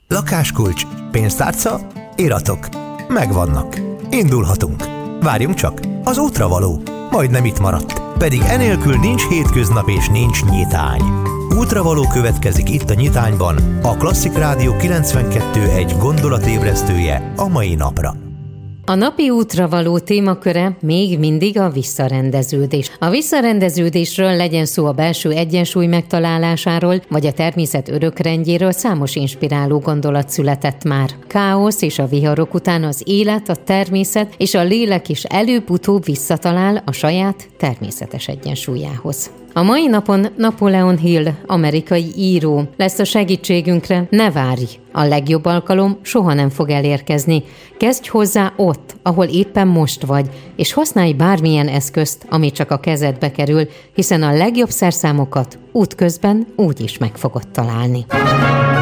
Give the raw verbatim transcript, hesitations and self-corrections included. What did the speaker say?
Lakáskulcs, pénztárca, iratok. Megvannak. Indulhatunk. Várjunk csak, az útra való. Majdnem itt maradt. Pedig enélkül nincs hétköznap és nincs nyitány. Útravaló következik itt a Nyitányban, a Klasszik Rádió kilencvenkettő egy gondolatébresztője a mai napra. A napi útra való témaköre még mindig a visszarendeződés. A visszarendeződésről, legyen szó a belső egyensúly megtalálásáról, vagy a természet örökrendjéről, számos inspiráló gondolat született már. Káosz és a viharok után az élet, a természet és a lélek is előbb-utóbb visszatalál a saját természetes egyensúlyához. A mai napon Napoleon Hill, amerikai író lesz a segítségünkre. Ne várj! A legjobb alkalom soha nem fog elérkezni. Kezdj hozzá ott, ahol éppen most vagy, és használj bármilyen eszközt, ami csak a kezedbe kerül, hiszen a legjobb szerszámokat útközben úgy is meg fogod találni.